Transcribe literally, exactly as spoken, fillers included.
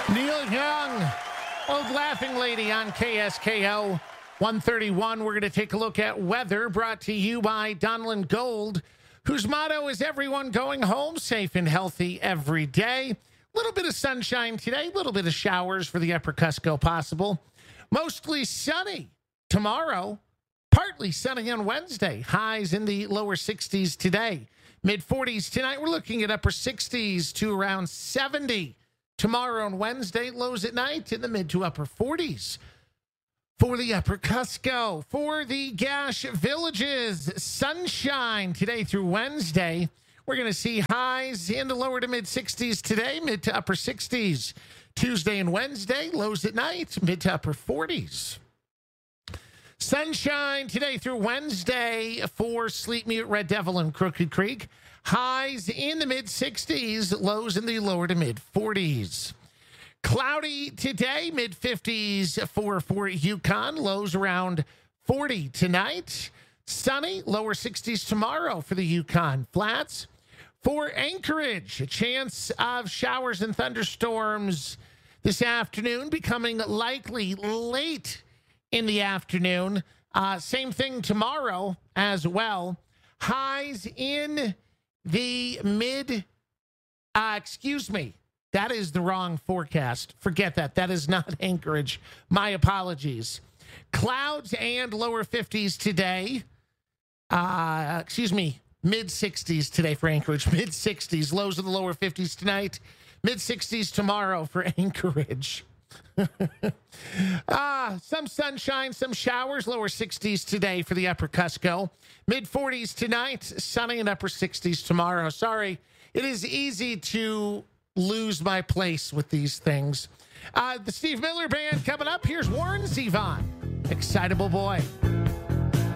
Neil Young, Old Laughing Lady on K S K O one thirty-one. We're going to take a look at weather brought to you by Donlin Gold, whose motto is everyone going home safe and healthy every day. A little bit of sunshine today, a little bit of showers for the upper Cusco possible. Mostly sunny tomorrow, partly sunny on Wednesday. Highs in the lower sixties today. Mid forties tonight. We're looking at upper sixties to around seventy. Tomorrow and Wednesday, lows at night in the mid to upper forties. For the upper Cusco, for the Gash Villages, sunshine today through Wednesday. We're going to see highs in the lower to mid sixties today, mid to upper sixties. Tuesday and Wednesday, lows at night, mid to upper forties. Sunshine today through Wednesday for Sleep Mute, Red Devil, and Crooked Creek. Highs in the mid sixties, lows in the lower to mid forties. Cloudy today, mid fifties for, for Yukon, lows around forty tonight. Sunny, lower sixties tomorrow for the Yukon Flats. For Anchorage, a chance of showers and thunderstorms this afternoon, becoming likely late in the afternoon. Uh, same thing tomorrow as well. Highs in the mid, uh, excuse me, that is the wrong forecast. Forget that. That is not Anchorage. My apologies. Clouds and lower fifties today. Uh, excuse me, mid sixties today for Anchorage. Mid sixties, lows in the lower fifties tonight. Mid sixties tomorrow for Anchorage. ah, some sunshine, some showers, lower sixties today for the upper Cusco. Mid forties tonight, sunny and upper sixties tomorrow. Sorry, it is easy to lose my place with these things. Uh, the Steve Miller Band coming up. Here's Warren Zevon, Excitable Boy.